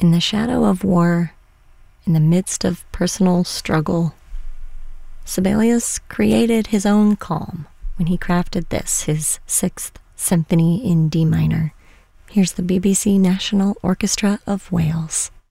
In the shadow of war, in the midst of personal struggle, Sibelius created his own calm when he crafted this, his Sixth Symphony in D minor. Here's the BBC National Orchestra of Wales.